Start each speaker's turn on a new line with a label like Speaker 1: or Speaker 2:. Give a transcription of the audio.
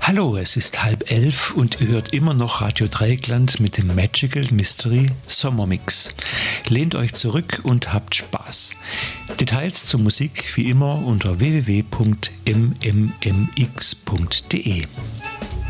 Speaker 1: Hallo, es ist 10:30 und ihr hört immer noch Radio Dreieckland mit dem Magical Mystery Sommermix. Lehnt euch zurück und habt Spaß. Details zur Musik wie immer unter www.mmx.de.